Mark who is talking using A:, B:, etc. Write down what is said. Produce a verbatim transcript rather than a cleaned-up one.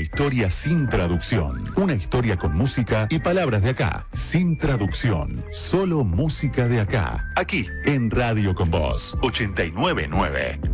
A: historia sin traducción. Una historia con música y palabras de acá. Sin traducción. Solo música de acá. Aquí, en Radio Con Vos. ochenta y nueve punto nueve.